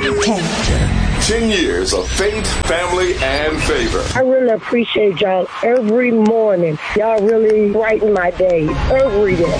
Character. 10 years of faith, family, and favor. I really appreciate y'all every morning. Y'all really brighten my day every day.